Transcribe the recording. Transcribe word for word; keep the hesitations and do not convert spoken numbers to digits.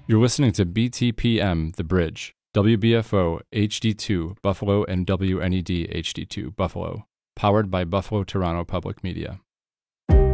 You're listening to B T P M, The Bridge, W B F O H D two, Buffalo, and W N E D H D two, Buffalo, powered by Buffalo Toronto Public Media.